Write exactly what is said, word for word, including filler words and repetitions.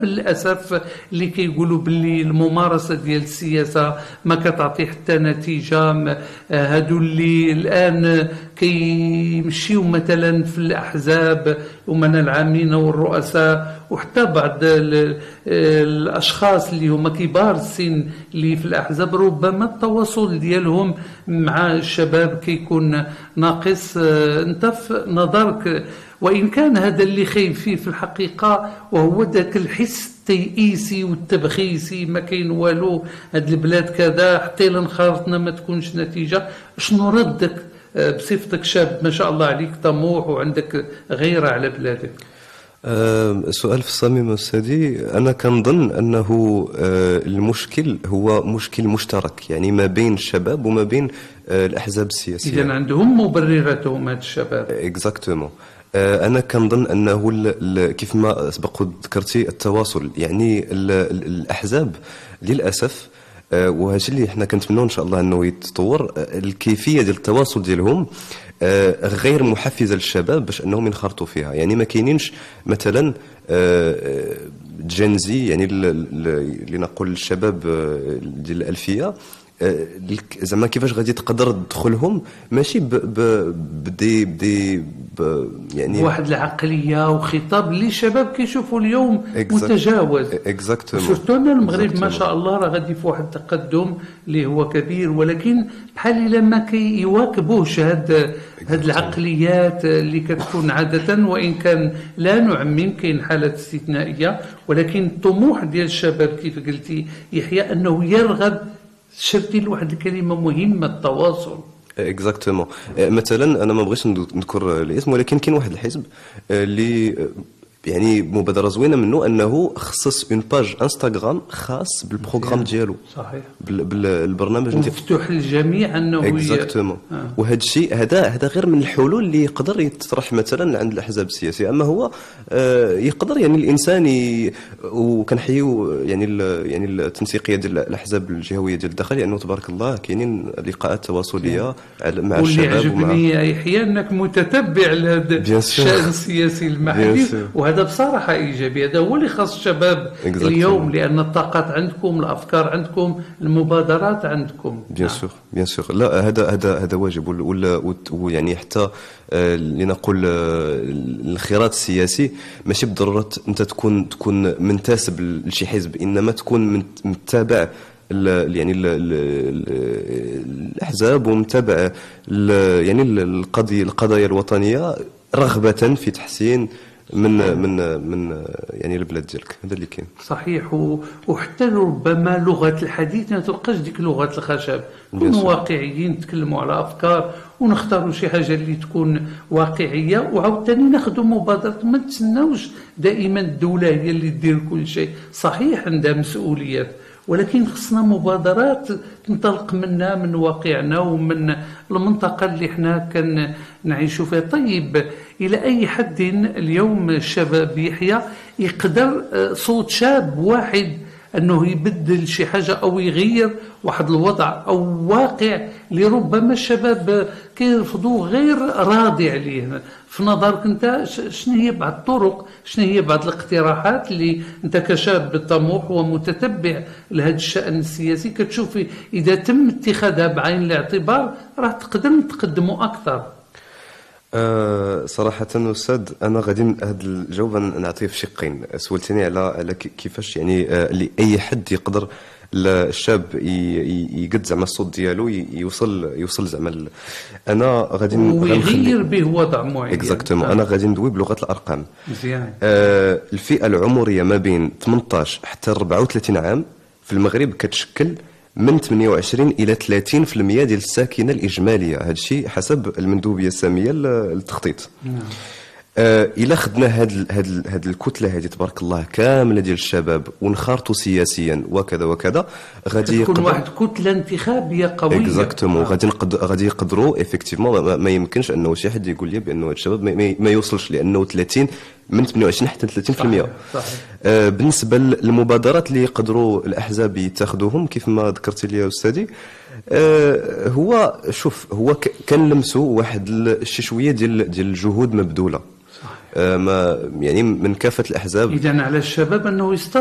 للاسف اللي كيقولوا باللي الممارسه ديال السياسه ما كتعطي حتى نتيجه. هادو اللي الان كيمشيو مثلا في الاحزاب ومن العامين والرؤساء وحتى بعض الاشخاص اللي هما كبار السن اللي في الاحزاب، ربما التواصل ديالهم مع الشباب كيكون ناقص. انت في نظرك، وإن كان هذا اللي خايب فيه في الحقيقة وهو ذاك الحس التيئيسي والتبخيسي، ما كاين والو، هاد البلاد كذا حتى إلا انخرطنا ما تكونش نتيجة. شنو ردك بصفتك شاب ما شاء الله عليك طموح وعندك غيرة على بلادك؟ أه سؤال في الصميم أستاذي. أنا كنظن أنه أه المشكل هو مشكل مشترك، يعني ما بين الشباب وما بين أه الأحزاب السياسية. إذن عندهم مبرراتهم هاد الشباب. اكزاكتومون. أنا كنظن أنه كيف ما سبق ذكرتي التواصل، يعني ال ال الأحزاب للأسف، وهذا اللي حنا كنتمنوا إن شاء الله أنه يتطور، الكيفية ديال التواصل ديالهم غير محفزة للشباب باش أنهم ينخرطوا فيها. يعني ما كاينينش مثلا جنزي، يعني اللي نقول الشباب ديال الألفية، زعما كيفاش غادي تقدر تدخلهم ماشي بدي بدي يعني واحد العقليه وخطاب اللي الشباب كيشوفوا اليوم متجاوز. اكزاكتومون. سورتو المغرب ما شاء الله راه غادي في واحد التقدم اللي هو كبير، ولكن بحال الا ما كيواكبوش هاد هاد العقليات اللي كتكون عاده، وان كان لا نعمم، كاين حالات استثنائيه، ولكن الطموح ديال الشباب كيف قلتي يحيى انه يرغب. شرتي لواحد الكلمه مهمه، التواصل. اكزاكتومون. مثلا انا ما بغيتش نذكر الاسم، ولكن كاين واحد الحزب اللي يعني مبادره زوينه منه انه خصص اون باج انستغرام خاص بالبروغرام ديالو. صحيح. بالبرنامج مفتوح للجميع انه اكزاكتومون. آه. وهذا الشيء هذا هذا غير من الحلول اللي يقدر يطرح مثلا عند الاحزاب السياسيه. اما هو آه يقدر يعني الانسان ي... وكنحيو يعني ال... يعني التنسيقيه ديال الاحزاب الجهويه ديال الداخل، لانه تبارك الله كاينين لقاءات تواصليه مع الشباب. واللي عجبني يحيى انك متتبع لهذا الشأن السياسي المحلي، هذا بصراحة إيجابي. هذا هو اللي خاص الشباب اليوم، لأن الطاقات عندكم، الأفكار عندكم، المبادرات عندكم. بيان سور بيان سور. لا هذا هذا هذا واجب، ولا يعني حتى لنقول الانخراط السياسي ماشي بالضرورة أنت تكون تكون منتسب لشي حزب، إنما تكون متابع يعني ال ال الأحزاب ومتابع يعني القضية القضايا الوطنية رغبة في تحسين من من من يعني البلاد ديالك. هذا اللي كاين. صحيح. وحتى ربما لغه الحديث ما تبقاش ديك لغه الخشب، نكونوا واقعيين، نتكلموا على افكار ونختاروا شي حاجه اللي تكون واقعيه، وعاوتاني ناخذوا مبادرات. ما نتسناوش دائما الدوله هي اللي دير كل شيء. صحيح عندها مسؤوليات، ولكن خصنا مبادرات تنطلق منها من واقعنا ومن المنطقة اللي احنا كان نعيشوا فيها. طيب، إلى أي حد اليوم الشباب يحيى يقدر صوت شاب واحد أنه يبدل شي حاجة أو يغير واحد الوضع أو واقع اللي ربما الشباب كيرفضوه غير راضي عليه؟ في نظرك أنت شنو هي بعض الطرق، شنو هي بعض الاقتراحات اللي أنت كشاب طموح ومتتبع لهذا الشأن السياسي كتشوف إذا تم اتخاذها بعين الاعتبار راه تقدر نتقدموا أكثر؟ أه صراحة أستاذ، أنا غادي هذا الجواب نعطيه في شقين. سولتني على على كيفاش يعني أه أي حد يقدر الشاب يقد زعما الصوت ديالو يوصل يوصل زعما. انا غادي ويغير به وضع معين. اكزاكتومون. انا غادي ندوي بلغه الارقام. مزيان. آه الفئه العمريه ما بين ثمنطاش حتى أربعة وثلاثين عام في المغرب كتشكل من ثمانية وعشرين الى ثلاثين بالمئة ديال الساكنه الاجماليه. هذا الشيء حسب المندوبيه الساميه للتخطيط. نعم. آه إلا خدنا هاد هاد هاد الكتله هذه تبارك الله كامله ديال الشباب ونخرطوا سياسيا وكذا وكذا، غادي تكون واحد كتله انتخابيه قويه. اكزاكتومون. غادي نقدر غادي يقدروا افيكتيفمون. ما, ما يمكنش انه شي حد يقول لي بانه هاد الشباب ما, ما يوصلش، لانه ثلاثين من ثمانية وعشرين حتى ثلاثين بالمئة. صحيح. صحيح. آه بالنسبه للمبادرات اللي يقدروا الاحزاب يتخذوهم كيف ما ذكرتي لي يا استاذي، آه هو شوف هو كنلمسوا واحد شي شويه ديال ديال الجهود مبذوله. ما يعني من كافه الاحزاب. اذا على الشباب انه يستطيع